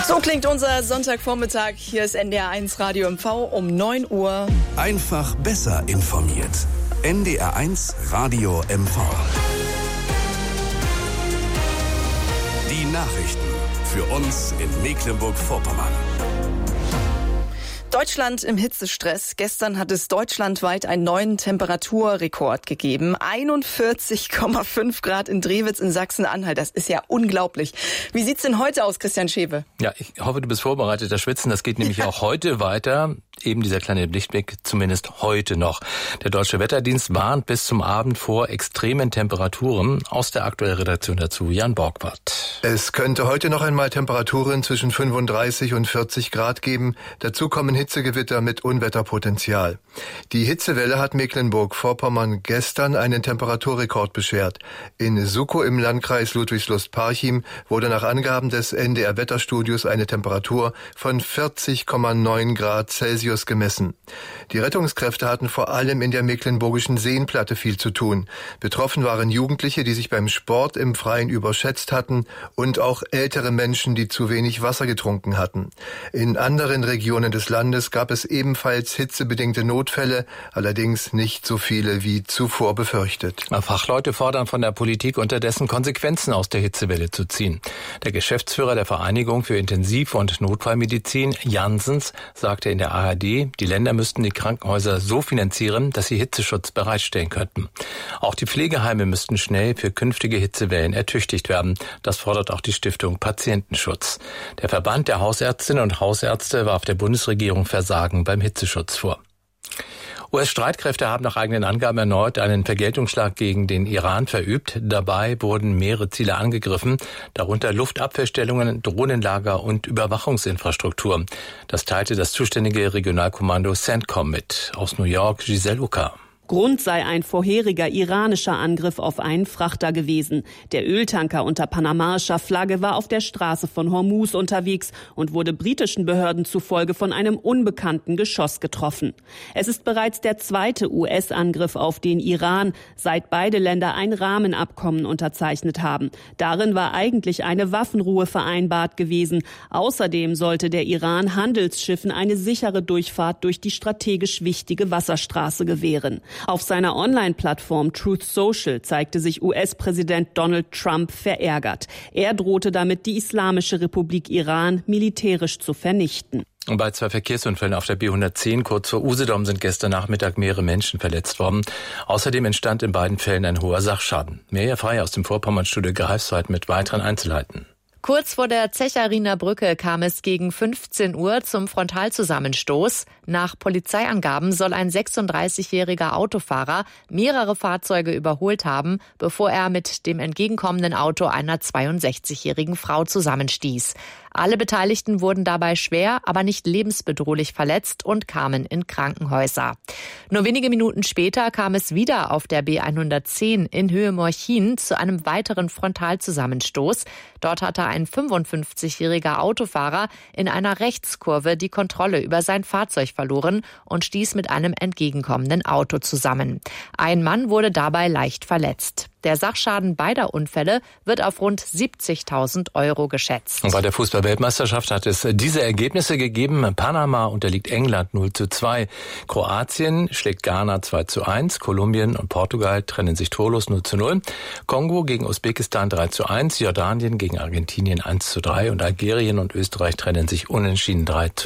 So klingt unser Sonntagvormittag. Hier ist NDR1 Radio MV um 9 Uhr. Einfach besser informiert. NDR1 Radio MV. Die Nachrichten für uns in Mecklenburg-Vorpommern. Deutschland im Hitzestress. Gestern hat es deutschlandweit einen neuen Temperaturrekord gegeben. 41,5 Grad in Drewitz in Sachsen-Anhalt. Das ist ja unglaublich. Wie sieht's denn heute aus, Christian Schewe? Ja, ich hoffe, du bist vorbereitet. Das Schwitzen, das geht nämlich auch heute weiter. Eben dieser kleine Lichtblick, zumindest heute noch. Der Deutsche Wetterdienst warnt bis zum Abend vor extremen Temperaturen. Aus der aktuellen Redaktion dazu Jan Borgward. Es könnte heute noch einmal Temperaturen zwischen 35 und 40 Grad geben. Dazu kommen Hitzegewitter mit Unwetterpotenzial. Die Hitzewelle hat Mecklenburg-Vorpommern gestern einen Temperaturrekord beschert. In Sukow im Landkreis Ludwigslust-Parchim wurde nach Angaben des NDR-Wetterstudios eine Temperatur von 40,9 Grad Celsius gemessen. Die Rettungskräfte hatten vor allem in der mecklenburgischen Seenplatte viel zu tun. Betroffen waren Jugendliche, die sich beim Sport im Freien überschätzt hatten, und auch ältere Menschen, die zu wenig Wasser getrunken hatten. In anderen Regionen des Landes gab es ebenfalls hitzebedingte Notfälle, allerdings nicht so viele wie zuvor befürchtet. Fachleute fordern von der Politik unterdessen, Konsequenzen aus der Hitzewelle zu ziehen. Der Geschäftsführer der Vereinigung für Intensiv- und Notfallmedizin, Janssens, sagte in der ARD, die Länder müssten die Krankenhäuser so finanzieren, dass sie Hitzeschutz bereitstellen könnten. Auch die Pflegeheime müssten schnell für künftige Hitzewellen ertüchtigt werden. Das fordert auch die Stiftung Patientenschutz. Der Verband der Hausärztinnen und Hausärzte warf der Bundesregierung Versagen beim Hitzeschutz vor. US-Streitkräfte haben nach eigenen Angaben erneut einen Vergeltungsschlag gegen den Iran verübt. Dabei wurden mehrere Ziele angegriffen, darunter Luftabwehrstellungen, Drohnenlager und Überwachungsinfrastruktur. Das teilte das zuständige Regionalkommando CENTCOM mit. Aus New York, Giselle Ucker. Grund sei ein vorheriger iranischer Angriff auf einen Frachter gewesen. Der Öltanker unter panamaischer Flagge war auf der Straße von Hormuz unterwegs und wurde britischen Behörden zufolge von einem unbekannten Geschoss getroffen. Es ist bereits der zweite US-Angriff auf den Iran, seit beide Länder ein Rahmenabkommen unterzeichnet haben. Darin war eigentlich eine Waffenruhe vereinbart gewesen. Außerdem sollte der Iran Handelsschiffen eine sichere Durchfahrt durch die strategisch wichtige Wasserstraße gewähren. Auf seiner Online-Plattform Truth Social zeigte sich US-Präsident Donald Trump verärgert. Er drohte damit, die Islamische Republik Iran militärisch zu vernichten. Und bei 2 Verkehrsunfällen auf der B110 kurz vor Usedom sind gestern Nachmittag mehrere Menschen verletzt worden. Außerdem entstand in beiden Fällen ein hoher Sachschaden. Mirja Frey aus dem Vorpommernstudio Greifswald mit weiteren Einzelheiten. Kurz vor der Zechariner Brücke kam es gegen 15 Uhr zum Frontalzusammenstoß. Nach Polizeiangaben soll ein 36-jähriger Autofahrer mehrere Fahrzeuge überholt haben, bevor er mit dem entgegenkommenden Auto einer 62-jährigen Frau zusammenstieß. Alle Beteiligten wurden dabei schwer, aber nicht lebensbedrohlich verletzt und kamen in Krankenhäuser. Nur wenige Minuten später kam es wieder auf der B110 in Höhe Morchin zu einem weiteren Frontalzusammenstoß. Dort hatte ein 55-jähriger Autofahrer in einer Rechtskurve die Kontrolle über sein Fahrzeug verloren und stieß mit einem entgegenkommenden Auto zusammen. Ein Mann wurde dabei leicht verletzt. Der Sachschaden beider Unfälle wird auf rund 70.000 € geschätzt. Und bei der Fußball-Weltmeisterschaft hat es diese Ergebnisse gegeben. Panama unterliegt England 0:2. Kroatien schlägt Ghana 2:1. Kolumbien und Portugal trennen sich torlos 0:0. Kongo gegen Usbekistan 3:1. Jordanien gegen Argentinien 1:3. Und Algerien und Österreich trennen sich unentschieden 3:2.